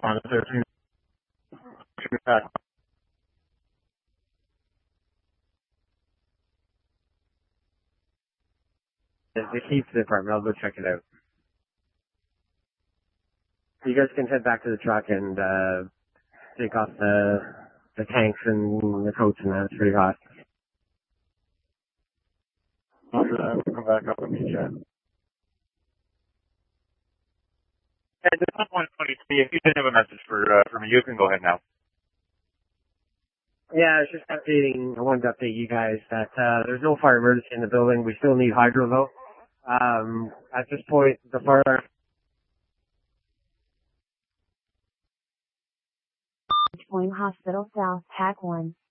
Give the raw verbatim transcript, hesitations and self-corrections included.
Honda thirteen. Back. The key to the apartment. I'll go check it out. You guys can head back to the truck and uh take off the the tanks and the coats and that. It's pretty hot. After that, we'll come back up and meet you. Hey, this is one twenty-three. If you didn't have a message for uh, for me, you can go ahead now. Yeah, I was just updating. I wanted to update you guys that uh there's no fire emergency in the building. We still need hydro though. Um, at this point, the fire. Point Hospital South, T A C one.